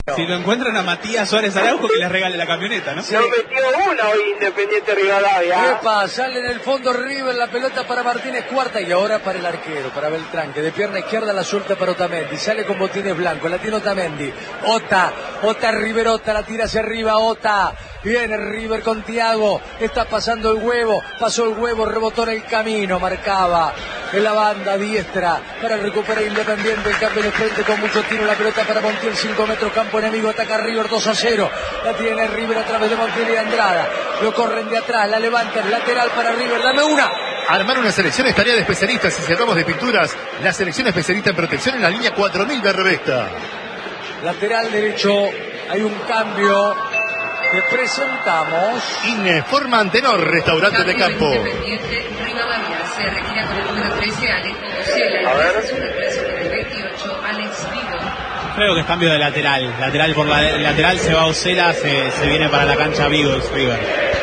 Si lo encuentran a Matías Suárez Araujo, que les regale la camioneta, ¿no? Se metió una hoy Independiente Rivadavia. Epa, sale en el fondo River, la pelota para Martínez Cuarta y ahora para el arquero, para Beltrán, que de pierna izquierda la suelta para Otamendi, sale con botines blancos, la tiene Otamendi, Ota Riverota, la tira hacia arriba, Ota, viene River con Thiago, está pasando el huevo, pasó el huevo, rebotó en el camino, marcaba en la banda diestra para recuperar Independiente, el cambio de frente con mucho tiro, la pelota para Montiel, 5 metros, campo enemigo, ataca River 2-0, la tiene River a través de Montiel y Andrada, lo corren de atrás, la levantan, lateral para River, dame una. Armar una selección es tarea de especialistas y cerramos de pinturas, la selección especialista en protección en la línea 4000 de Revesta. Lateral derecho, hay un cambio que presentamos. Informa Antenor, restaurante de campo. Rivadavia se retira con el número 13, Alex Ocela. A ver. Con el 28, Alex Vigo. Creo que es cambio de lateral. Lateral por lateral se va Ocela, se viene para la cancha Vigo, River.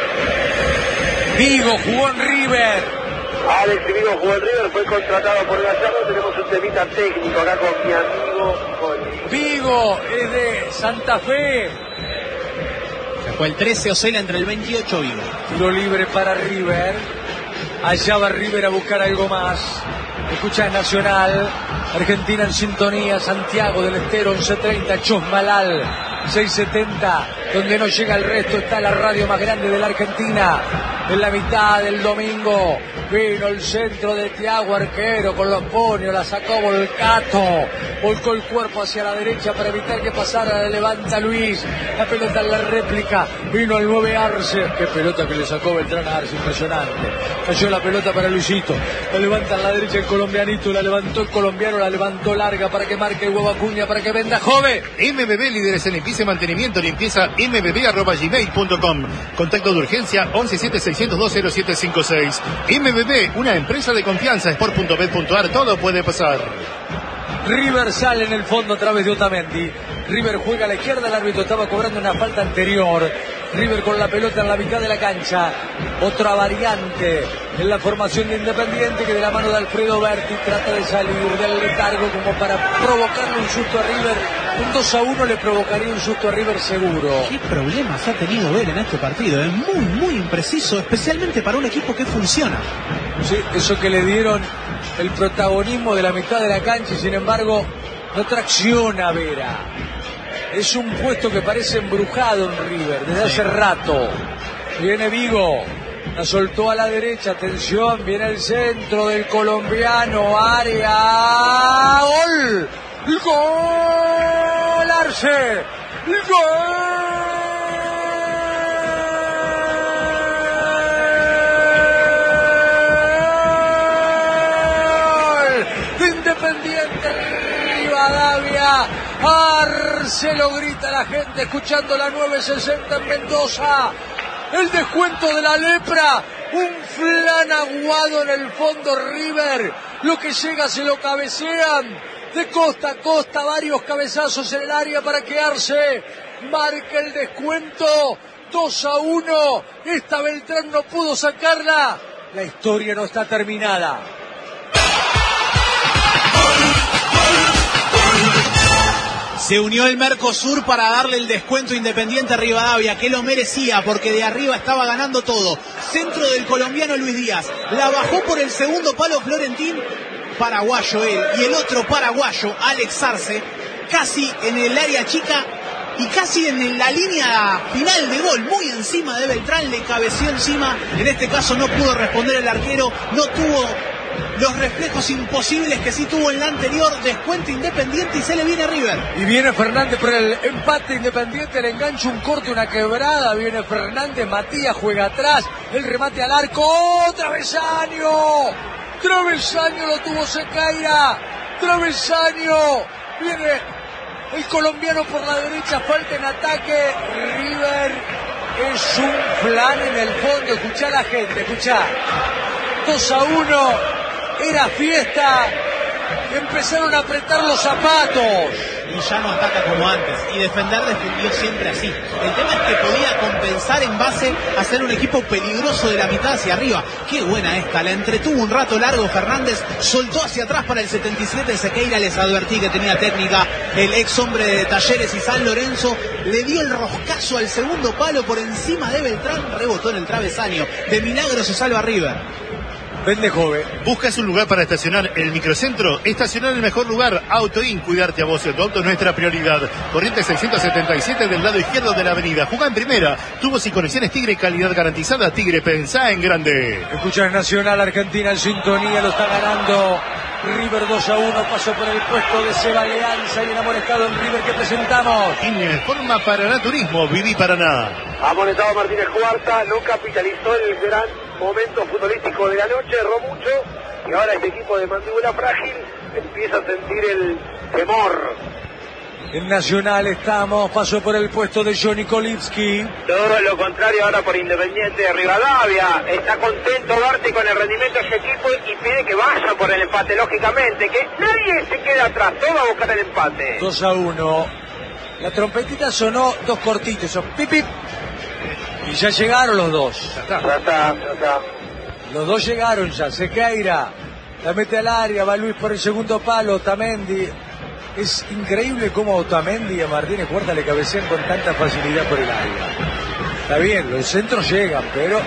Vigo jugó en River. Alex Vigo jugó en River, fue contratado por Gallardo. Tenemos un temita técnico acá con mi amigo Vigo es de Santa Fe. Se fue el 13 Ocela, entre el 28 Vigo. Tiro libre para River. Allá va River a buscar algo más. Escucha Nacional. Argentina en sintonía. Santiago del Estero 11:30. Chosmalal 6:70. Donde no llega el resto está la radio más grande de la Argentina. En la mitad del domingo vino el centro de Thiago, arquero con los puños, la sacó Volcato, volcó el cuerpo hacia la derecha para evitar que pasara, la levanta Luis, la pelota en la réplica, vino el 9 Arce, qué pelota que le sacó Beltrán a Arce, impresionante, cayó la pelota para Luisito, la levanta en la derecha el colombianito, la levantó el colombiano, la levantó larga para que marque el huevo Acuña, para que venda Jove. MBB, líderes en limpieza y mantenimiento, limpieza mbb@gmail.com. Contacto de urgencia 1176020756. MBB, una empresa de confianza, sport.bet.ar, todo puede pasar. River sale en el fondo a través de Otamendi. River juega a la izquierda, el árbitro estaba cobrando una falta anterior. River con la pelota en la mitad de la cancha. Otra variante en la formación de Independiente, que de la mano de Alfredo Berti trata de salir del letargo como para provocarle un susto a River. Un 2-1 le provocaría un susto a River seguro. ¿Qué problemas ha tenido él en este partido? Es muy impreciso, especialmente para un equipo que funciona. Sí, eso que le dieron el protagonismo de la mitad de la cancha y sin embargo no tracciona a Vera. Es un puesto que parece embrujado en River desde hace rato. Viene Vigo, la soltó a la derecha, atención, viene el centro del colombiano, área, gol, gol, Arce, gol. Independiente Rivadavia, Arce, lo grita la gente escuchando la 960 en Mendoza. El descuento de la lepra, un flan aguado en el fondo River, lo que llega se lo cabecean de costa a costa, varios cabezazos en el área para quedarse, marca el descuento, 2-1, esta Beltrán no pudo sacarla, la historia no está terminada. Se unió el Mercosur para darle el descuento Independiente a Rivadavia, que lo merecía porque de arriba estaba ganando todo. Centro del colombiano Luis Díaz, la bajó por el segundo palo Florentín, paraguayo él, y el otro paraguayo, Alex Arce, casi en el área chica y casi en la línea final de gol, muy encima de Beltrán, le cabeció encima, en este caso no pudo responder el arquero, no tuvo los reflejos imposibles que sí tuvo en la anterior, descuento Independiente y se le viene a River. Y viene Fernández por el empate Independiente, el enganche, un corte, una quebrada, viene Fernández, Matías juega atrás, el remate al arco, travesaño lo tuvo Sequeira, travesaño, viene el colombiano por la derecha, falta en ataque, River es un plan en el fondo, escuchá a la gente, escuchá, 2-1, era fiesta, empezaron a apretar los zapatos. y ya no ataca como antes. Y defendió siempre así. El tema es que podía compensar en base a ser un equipo peligroso de la mitad hacia arriba. Qué buena esta, la entretuvo un rato largo Fernández, soltó hacia atrás para el 77 Sequeira, les advertí que tenía técnica el ex hombre de Talleres y San Lorenzo, le dio el roscazo al segundo palo por encima de Beltrán, rebotó en el travesaño, de milagro se salva River. Vende joven. ¿Buscas un lugar para estacionar en el microcentro? Estacionar en el mejor lugar. Autoin, cuidarte a vos y a tu auto es nuestra prioridad. Corriente 677 del lado izquierdo de la avenida. Jugá en primera. Tubos y conexiones Tigre, calidad garantizada. Tigre, pensá en grande. Escuchar Nacional, Argentina en sintonía, lo está ganando River 2-1, pasó por el puesto de Seba Leanza y el amonestado en River que presentamos. Informa Paraná Turismo, viví Paraná. Amonestado Martínez Cuarta, no capitalizó el gran momento futbolístico de la noche, erró mucho y ahora este equipo de mandíbula frágil empieza a sentir el temor. En Nacional estamos, pasó por el puesto de Johnny Kolipski. Todo lo contrario ahora por Independiente de Rivadavia. Está contento Barty con el rendimiento de ese equipo y pide que vaya por el empate, lógicamente, que nadie se quede atrás, todo va a buscar el empate. 2-1. La trompetita sonó dos cortitos, son pip pip. Y ya llegaron los dos. Ya está. Los dos llegaron ya, Sequeira la mete al área, va Luis por el segundo palo, Otamendi. Es increíble cómo Otamendi y a Martínez Cuarta le cabecean con tanta facilidad por el área. Está bien, los centros llegan, pero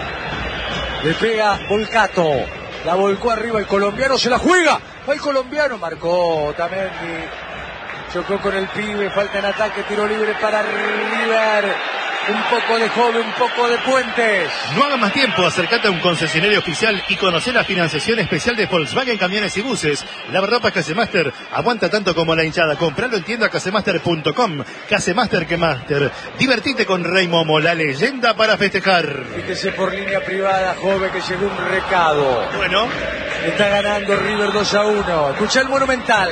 le pega Volcato. La volcó arriba el colombiano, se la juega. Va el colombiano, marcó Otamendi. Chocó con el pibe, falta en ataque, tiro libre para River. Un poco de joven, un poco de Puentes. No hagas más tiempo, acercate a un concesionario oficial y conoce la financiación especial de Volkswagen Camiones y Buses. La verdad es Casemaster aguanta tanto como la hinchada. Compralo en tienda casemaster.com. Casemaster que Master. Divertite con Rey Momo, la leyenda para festejar. Fíjese por línea privada, joven, que llegó un recado. Bueno. Está ganando River 2-1. Escucha el Monumental.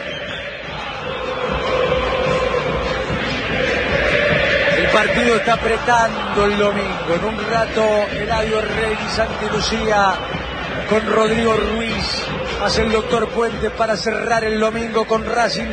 El partido está apretando el domingo. En un rato, Eladio Reyes, Santa Lucía con Rodrigo Ruiz. Hace el doctor Puente para cerrar el domingo con Racing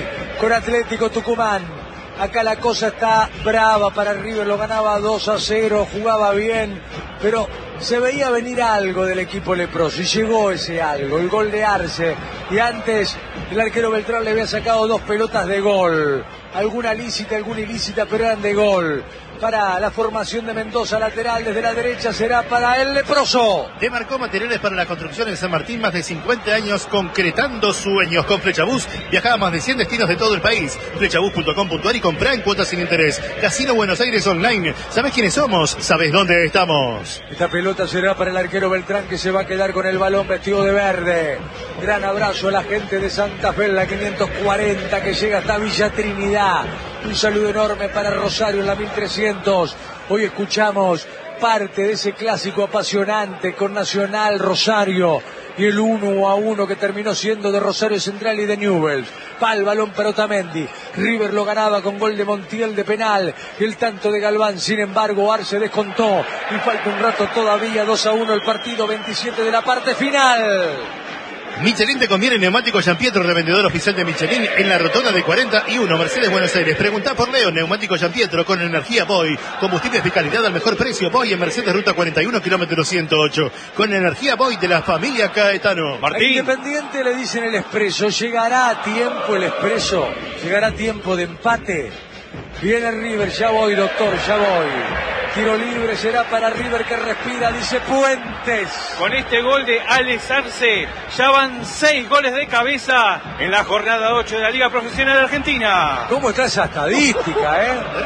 y con Atlético Tucumán. Acá la cosa está brava para River, lo ganaba 2-0, jugaba bien, pero se veía venir algo del equipo leproso y llegó ese algo, el gol de Arce. Y antes el arquero Beltrán le había sacado dos pelotas de gol. Alguna lícita, alguna ilícita, pero eran de gol. Para la formación de Mendoza, lateral desde la derecha será para el leproso. Demarcó materiales para la construcción en San Martín, más de 50 años concretando sueños. Con Flechabús viajaba a más de 100 destinos de todo el país. Flechabús.com.ar y comprá en cuotas sin interés. Casino Buenos Aires Online. ¿Sabés quiénes somos? ¿Sabés dónde estamos? Esta pelota será para el arquero Beltrán, que se va a quedar con el balón vestido de verde. Gran abrazo a la gente de Santa Fe, la 540 que llega hasta Villa Trinidad. Un saludo enorme para Rosario en la 1300. Hoy escuchamos parte de ese clásico apasionante con Nacional Rosario y el 1-1 que terminó siendo de Rosario Central y de Newell's. Va el balón para Otamendi. River lo ganaba con gol de Montiel de penal y el tanto de Galván. Sin embargo, Arce descontó y falta un rato todavía. 2-1 el partido, 27 de la parte final. Michelin te conviene. Neumáticos Giampietro, revendedor oficial de Michelin en la rotonda de 41, Mercedes, Buenos Aires. Preguntá por Leo. Neumáticos Giampietro con energía Boy. Combustibles de calidad al mejor precio. Boy en Mercedes, ruta 41, kilómetro 108. Con energía Boy de la familia Caetano. Martín. A Independiente le dicen el expreso. ¿Llegará a tiempo el expreso? ¿Llegará a tiempo de empate? Viene River, ya voy, doctor, ya voy. Tiro libre será para River, que respira, dice Puentes. Con este gol de Alex Arce, ya van 6 goles de cabeza en la jornada 8 de la Liga Profesional Argentina. ¿Cómo está esa estadística,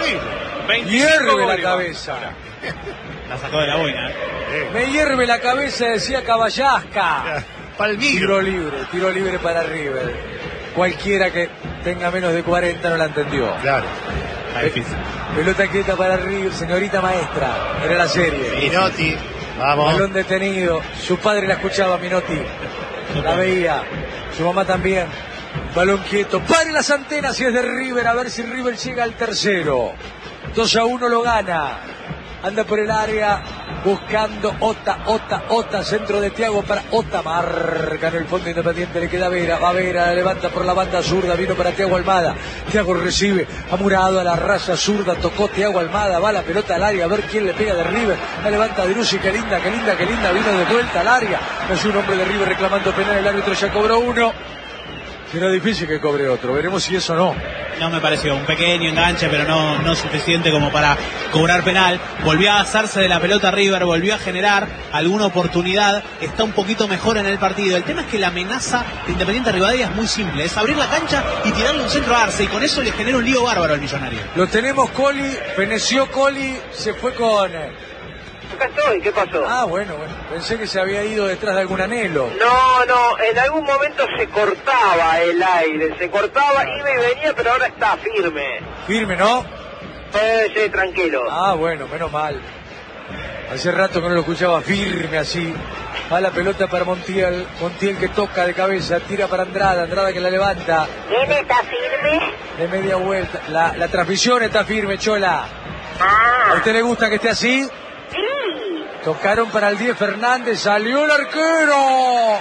Hierve la cabeza. La sacó de la boina, Me hierve la cabeza, decía Caballasca. Palmiro. Tiro libre para River. Cualquiera que tenga menos de 40 no la entendió. Claro. Difícil. Pelota quieta para River, señorita maestra. Era la serie. Minotti, vamos. Balón detenido. Su padre la escuchaba, Minotti. La veía. Su mamá también. Balón quieto. Pare las antenas si es de River. A ver si River llega al tercero. 2-1 lo gana. anda por el área buscando Ota, centro de Thiago para Ota, marca en el fondo Independiente, le queda Vera, va Vera, levanta por la banda zurda, vino para Thiago Almada, Thiago recibe, ha murado a la raza zurda, tocó Thiago Almada, va la pelota al área, a ver quién le pega de River, la levanta Driussi, qué linda, vino de vuelta al área, es un hombre de River reclamando penal, el árbitro ya cobró uno. Será difícil que cobre otro, veremos si eso no. No me pareció, un pequeño enganche, pero no suficiente como para cobrar penal. Volvió a hacerse de la pelota River, volvió a generar alguna oportunidad, está un poquito mejor en el partido. El tema es que la amenaza de Independiente Rivadavia es muy simple, es abrir la cancha y tirarle un centro a Arce, y con eso le genera un lío bárbaro al Millonario. Lo tenemos Coli, feneció Coli, se fue con... Acá estoy, ¿qué pasó? Ah, bueno, pensé que se había ido detrás de algún anhelo. No, en algún momento se cortaba el aire, iba y venía, pero ahora está firme. Firme, ¿no? Sí, tranquilo. Ah, bueno, menos mal. Hace rato que no lo escuchaba firme así. Va la pelota para Montiel que toca de cabeza, tira para Andrada que la levanta. ¿Quién está firme? De media vuelta. La transmisión está firme, Chola. Ah. ¿A usted le gusta que esté así? Sí. Tocaron para el 10 Fernández, salió el arquero.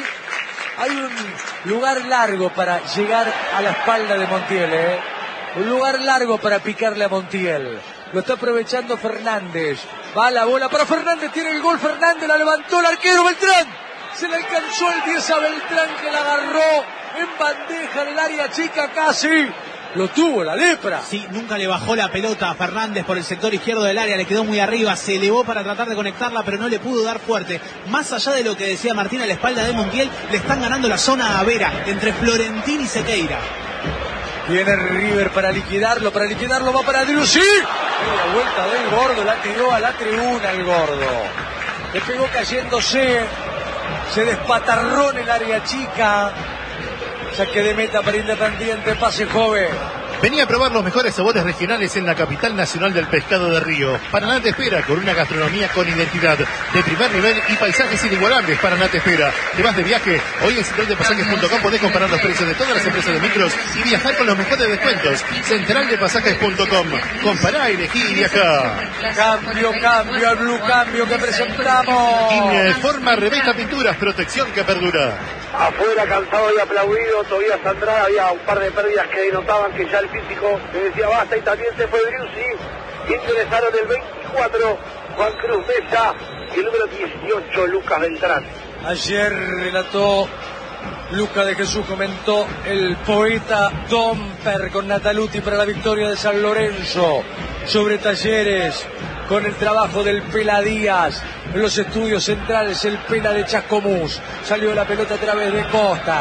Hay un lugar largo para llegar a la espalda de Montiel, Un lugar largo para picarle a Montiel. Lo está aprovechando Fernández. Va la bola para Fernández, tiene el gol Fernández, la levantó el arquero Beltrán. Se le alcanzó el 10 a Beltrán, que la agarró en bandeja en el área chica casi. Lo tuvo la lepra. Sí, nunca le bajó la pelota a Fernández por el sector izquierdo del área, le quedó muy arriba, se elevó para tratar de conectarla, pero no le pudo dar fuerte. Más allá de lo que decía Martín a la espalda de Montiel, le están ganando la zona a Vera, entre Florentín y Sequeira. Viene River para liquidarlo, va para Driussi. La vuelta del gordo, la tiró a la tribuna el gordo. Le pegó cayéndose, se despatarró en el área chica. Saque de meta para Independiente, pase joven. Venía a probar los mejores sabores regionales en la capital nacional del pescado de Río. Paraná te espera con una gastronomía con identidad de primer nivel y paisajes inigualables. Paraná te espera. Te vas de viaje. Hoy en centraldepasajes.com podés comparar los precios de todas las empresas de micros y viajar con los mejores descuentos. Centraldepasajes.com. Compará, elegí y viajá. Cambio, al Blue Cambio que presentamos. Informa Rebeta Pinturas, protección que perdura. Afuera, cansado y aplaudido, Tobías Andrada, había un par de pérdidas que denotaban que ya el físico le decía basta, y también se fue Driussi. Ingresaron el 24, Juan Cruz Mesa, y el número 18, Lucas Beltrán. Ayer relató Luca de Jesús, comentó el poeta Domper con Nataluti para la victoria de San Lorenzo sobre Talleres, con el trabajo del Pela Díaz en los estudios centrales, el Pela de Chascomús. Salió la pelota a través de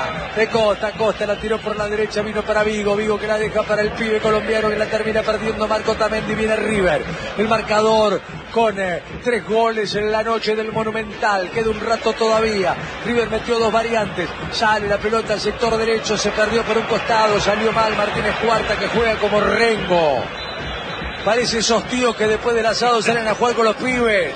Costa la tiró por la derecha, vino para Vigo que la deja para el pibe colombiano que la termina perdiendo Marco Tamendi. Viene River, el marcador con 3 goles en la noche del Monumental, queda un rato todavía. River metió 2 variantes, sale la pelota al sector derecho, se perdió por un costado, salió mal Martínez Cuarta, que juega como Rengo. Parece esos tíos que después del asado salen a jugar con los pibes.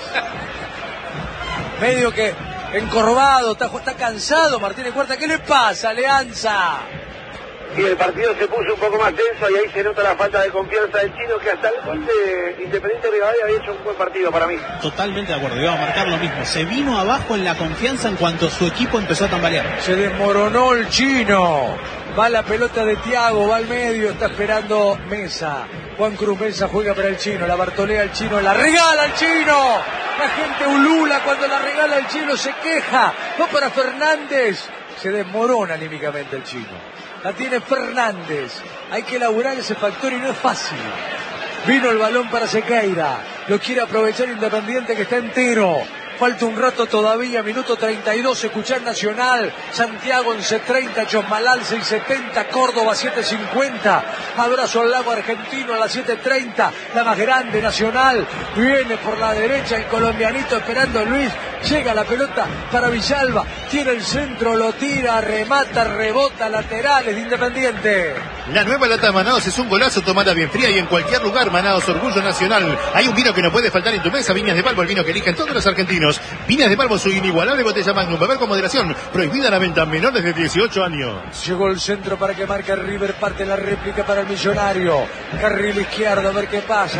Medio que encorvado, está cansado Martínez Cuarta. ¿Qué le pasa, Alianza? Y el partido se puso un poco más tenso y ahí se nota la falta de confianza del chino, que hasta el gol de Independiente Rivadavia había hecho un buen partido para mí. Totalmente de acuerdo, iba a marcar lo mismo. Se vino abajo en la confianza en cuanto su equipo empezó a tambalear. Se desmoronó el chino. Va la pelota de Thiago, va al medio, está esperando Mesa. Juan Cruz Mesa juega para el chino, la bartolea el chino, la regala el chino. La gente ulula cuando la regala el chino, se queja. Va para Fernández. Se desmorona anímicamente el chino. La tiene Fernández. Hay que elaborar ese factor y no es fácil. Vino el balón para Sequeira. Lo quiere aprovechar Independiente, que está entero. Falta un rato todavía, minuto 32, escuchar Nacional, Santiago 11:30, Chosmalal 6:70, Córdoba 7:50, abrazo al lago argentino a las 7:30, la más grande Nacional, viene por la derecha el colombianito esperando a Luis, llega la pelota para Villalba, tiene el centro, lo tira, remata, rebota, laterales de Independiente. La nueva lata de Manaos es un golazo, tomada bien fría y en cualquier lugar. Manaos, orgullo nacional. Hay un vino que no puede faltar en tu mesa, Viñas de Balbo, el vino que eligen todos los argentinos. Viñas de Balbo, su inigualable botella Magnum, beber con moderación, prohibida la venta a menores de 18 años. Llegó el centro para que marque River, parte la réplica para el Millonario. Carril izquierdo, a ver qué pasa.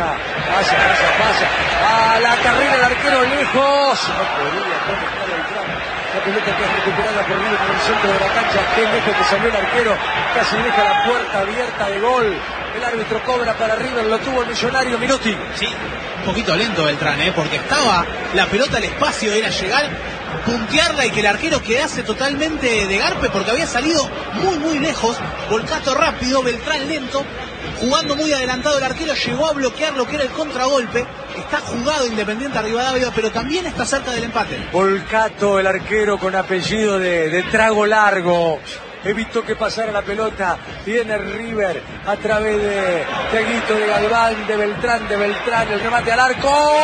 Pasa. A la carrera el arquero lejos. No podría conectar el tramo. La pelota que es recuperada por River por el centro de la cancha. Qué lejos que salió el arquero. Casi deja la puerta abierta de gol. El árbitro cobra para River. Lo tuvo el Millonario Minuti. Sí, un poquito lento Beltrán, porque estaba la pelota al espacio, era llegar, puntearla y que el arquero quedase totalmente de garpe porque había salido muy lejos. Volcato rápido, Beltrán lento, jugando muy adelantado el arquero, llegó a bloquear lo que era el contragolpe. Está jugado Independiente a Rivadavia, pero también está cerca del empate. Volcato, el arquero con apellido de trago largo, evitó que pasara la pelota. Viene River a través de Teguito, de Galván, de Beltrán, el remate al arco.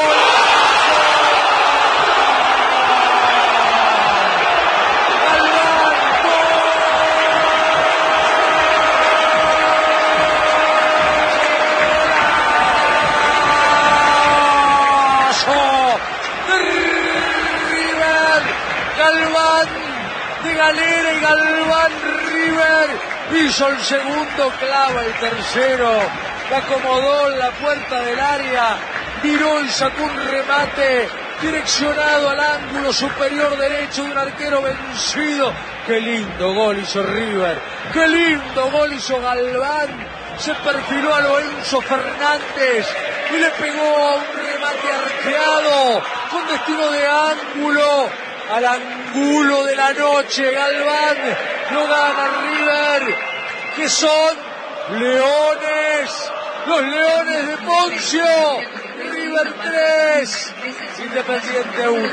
De Galera y Galván, River hizo el segundo, clava el tercero, la acomodó en la puerta del área, viró y sacó un remate direccionado al ángulo superior derecho de un arquero vencido. Qué lindo gol hizo River, qué lindo gol hizo Galván. Se perfiló a Lorenzo Fernández y le pegó un remate arqueado con destino de ángulo. Al ángulo de la noche, Galván lo gana River, que son Leones, los Leones de Poncio. River 3, Independiente 1.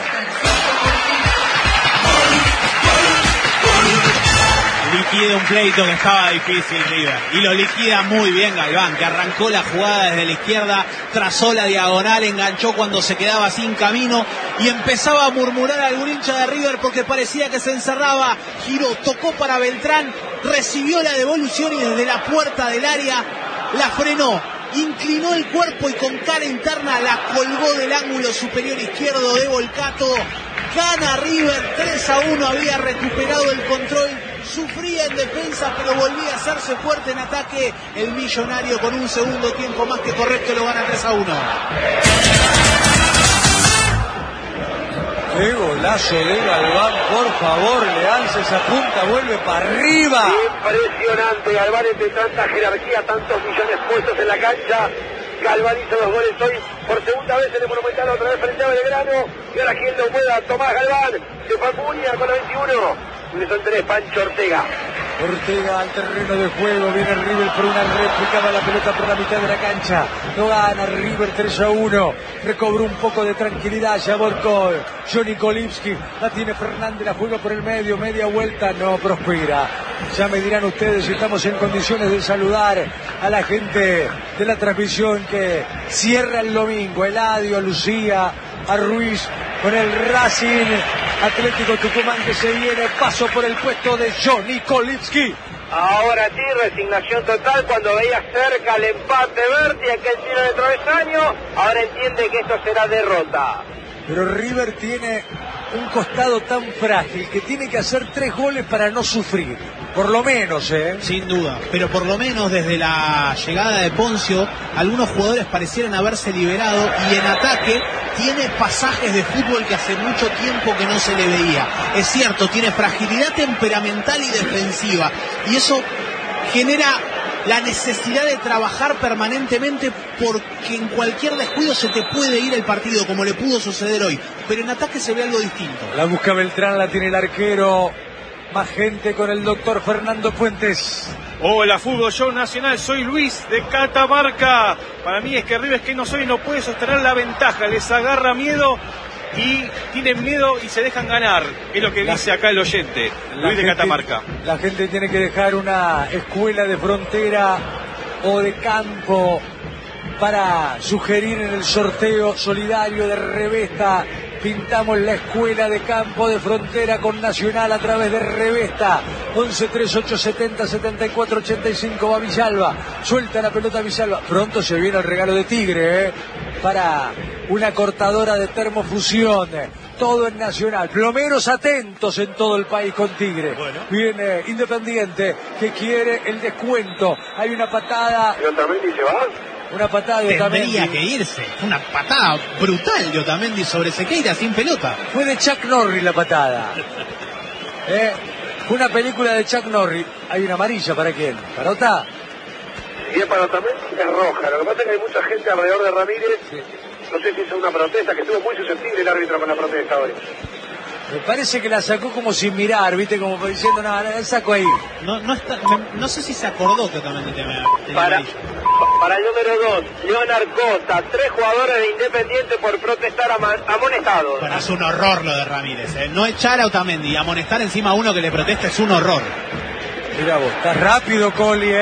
Liquida un pleito que estaba difícil River y lo liquida muy bien Galván, que arrancó la jugada desde la izquierda, trazó la diagonal, enganchó cuando se quedaba sin camino y empezaba a murmurar algún hincha de River porque parecía que se encerraba. Giró, tocó para Beltrán, recibió la devolución y desde la puerta del área la frenó, inclinó el cuerpo y con cara interna la colgó del ángulo superior izquierdo de Volcato. Gana River 3-1, había recuperado el control, sufría en defensa pero volvía a hacerse fuerte en ataque. El Millonario con un segundo tiempo más que correcto lo gana 3-1. ¡Qué golazo de Galván! Por favor, le alza esa punta, vuelve para arriba. Impresionante, Galván, entre tanta jerarquía, tantos millones puestos en la cancha. Galván hizo 2 goles hoy por segunda vez en el Monumental, otra vez frente a Belgrano. Y ahora quien lo pueda, Tomás Galván, se fue a Acuña con la 21. Y son 3, Pancho Ortega. Ortega al terreno de juego, viene River por una réplica, va la pelota por la mitad de la cancha, no gana River 3-1, recobró un poco de tranquilidad, ya volcó Johnny Kolipski, la tiene Fernández, la juega por el medio, media vuelta, no prospera. Ya me dirán ustedes si estamos en condiciones de saludar a la gente de la transmisión que cierra el domingo, Eladio, a Lucía, a Ruiz, con el Racing Atlético Tucumán que se viene, paso por el puesto de Johnny Kolipski. Ahora sí, resignación total cuando veía cerca el empate Berti, aquel tiro de travesaño, ahora entiende que esto será derrota. Pero River tiene un costado tan frágil que tiene que hacer 3 goles para no sufrir, por lo menos, Sin duda, pero por lo menos desde la llegada de Poncio, algunos jugadores parecieran haberse liberado y en ataque tiene pasajes de fútbol que hace mucho tiempo que no se le veía. Es cierto, tiene fragilidad temperamental y defensiva y eso genera la necesidad de trabajar permanentemente porque en cualquier descuido se te puede ir el partido como le pudo suceder hoy, pero en ataque se ve algo distinto. La busca Beltrán, la tiene el arquero. Más gente con el doctor Fernando Fuentes. Hola, Fútbol Show Nacional, soy Luis de Catamarca. Para mí es que River, que no soy, no puede sostener la ventaja, les agarra miedo y tienen miedo y se dejan ganar. Es lo que dice acá el oyente, Luis de Catamarca. La gente tiene que dejar una escuela de frontera o de campo para sugerir en el sorteo solidario de Revesta. Pintamos la escuela de campo de frontera con Nacional a través de Revesta. 11-3870-7485 va Villalba. Suelta la pelota Villalba. Pronto se viene el regalo de Tigre, para una cortadora de termofusión. Todo en Nacional. Plomeros atentos en todo el país con Tigre. Bueno. Viene Independiente que quiere el descuento. Hay una patada. Una patada de Otamendi. Tendría que irse. Una patada brutal de Otamendi sobre Sequeira sin pelota. Fue de Chuck Norris la patada. Fue una película de Chuck Norris. Hay una amarilla, ¿para quién? ¿Para Ota? Si es para Otamendi, es roja. Lo que pasa es que hay mucha gente alrededor de Ramírez. Sí. No sé si es una protesta, que estuvo muy susceptible el árbitro con la protesta hoy. Me parece que la sacó como sin mirar, ¿viste? Como diciendo, no, la saco ahí. No sé si se acordó que Otamendi tenía para el número 2, Leonard Costa, 3 jugadores de Independiente por protestar amonestados. Bueno, es un horror lo de Ramírez, ¿eh? No echar a Otamendi y amonestar encima a uno que le protesta es un horror. Mirá vos, está rápido Coli,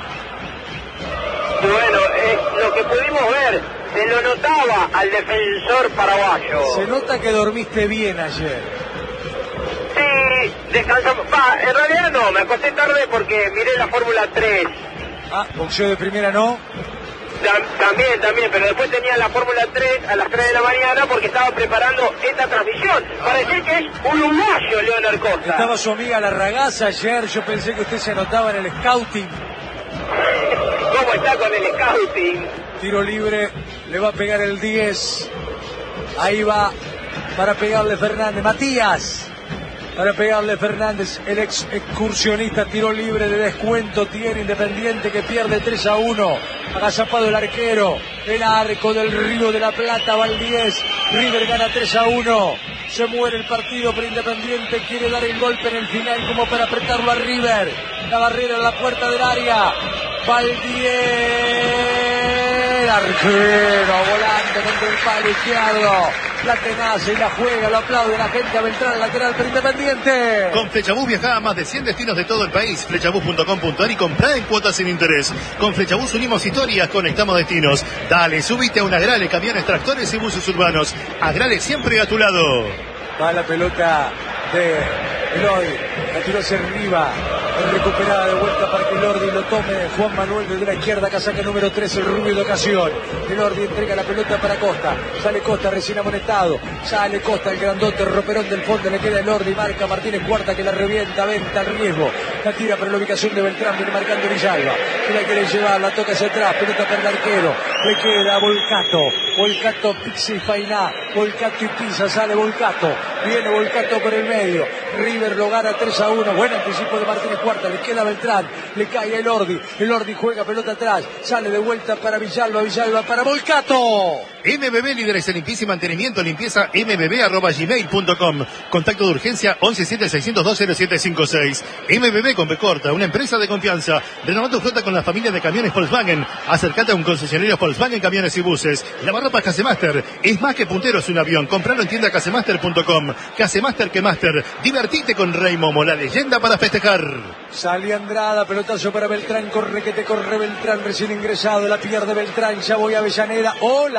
Bueno, lo que pudimos ver, se lo notaba al defensor paraguayo. Se nota que dormiste bien ayer. Sí, descansamos. En realidad no, me acosté tarde porque miré la Fórmula 3. Ah, boxeo de primera no. También, pero después tenía la Fórmula 3 a las 3 de la mañana porque estaba preparando esta transmisión. Parece que es uruguayo Leonard Costa. Estaba su amiga La Ragazza ayer, yo pensé que usted se anotaba en el scouting. ¿Cómo está con el scouting? Tiro libre, le va a pegar el 10. Ahí va para pegarle Fernández. Matías. Para pegarle Fernández, el ex excursionista, tiro libre de descuento, tiene Independiente que pierde 3-1, agazapado el arquero, el arco del Río de la Plata, va el 10, River gana 3-1, se muere el partido, pero Independiente quiere dar el golpe en el final como para apretarlo a River, la barrera en la puerta del área, va el 10, arquero, volante contra el palo izquierdo. La tenaza y la juega, lo aplaude la gente a Beltrán, lateral para Independiente. Con Flechabús viaja a más de 100 destinos de todo el país. Flechabús.com.ar y comprá en cuotas sin interés. Con Flechabús unimos historias, conectamos destinos. Dale, subite a un Agrale, camiones, tractores y buses urbanos. Agrale siempre a tu lado. Va la pelota de Eloy, la tiró hacia arriba, recuperada de vuelta para que Elordi lo tome. Juan Manuel desde la izquierda, casaca número 3, el rubio de ocasión. Elordi entrega la pelota para Costa, sale Costa recién amonestado, sale Costa, el grandote, roperón del fondo, le queda Elordi, marca Martínez Cuarta que la revienta, venta el riesgo, la tira para la ubicación de Beltrán, viene marcando Villalba, que la quiere llevar, la toca hacia atrás, pelota para el arquero, le queda Volcato, Pixi Fainá, Volcato y Pisa, sale Volcato, viene Volcato por el medio, River lo gana 3-1, buen anticipo de Martínez Cuarta, le queda Beltrán, le cae a Elordi juega pelota atrás, sale de vuelta para Villalba para Volcato. MBB, líderes en limpieza y mantenimiento, limpieza mbb@gmail.com. Contacto de urgencia 1176020756. MBB con B corta, una empresa de confianza. Renová tu flota con la familia de camiones Volkswagen. Acércate a un concesionario Volkswagen Camiones y Buses. Lavarropas Casemaster, es más que punteros un avión. Compralo en tienda casemaster.com. Casemaster que Master. Divertite con Rey Momo, la leyenda para festejar. Sale Andrada, pelotazo para Beltrán, corre que te corre Beltrán, recién ingresado, la pierde Beltrán, ya voy a Avellaneda. Hola.